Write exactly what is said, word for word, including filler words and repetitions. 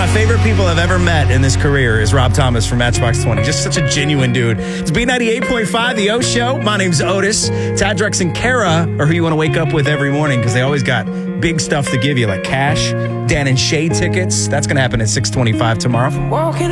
favorite people I've ever met in this career is Rob Thomas from Matchbox twenty. Just such a genuine dude. It's B ninety-eight point five, The O Show. My name's Otis. Tad, Drex, and Kara are who you want to wake up with every morning because they always got big stuff to give you, like cash, Dan and Shay tickets. That's going to happen at six twenty-five tomorrow.